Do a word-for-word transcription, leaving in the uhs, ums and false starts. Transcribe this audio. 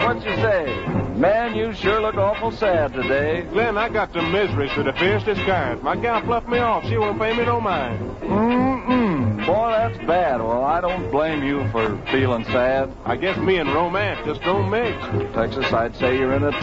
what you say? Man, you sure look awful sad today. Glenn, I got the miseries to the fiercest kind. My gal fluffed me off. She won't pay me no mind. Mm-mm. Boy, that's bad. Well, I don't blame you for feeling sad. I guess me and romance just don't mix. Texas, I'd say you're in a